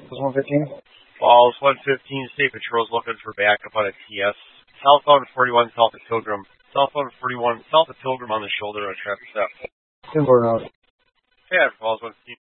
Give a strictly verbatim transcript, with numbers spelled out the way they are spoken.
one fifteen. Falls one fifteen, State Patrol's looking for backup on a T S. Southbound forty-one, south of Pilgrim. Southbound forty-one, south of Pilgrim on the shoulder on traffic stop. ten four out. Yeah, Falls one fifteen.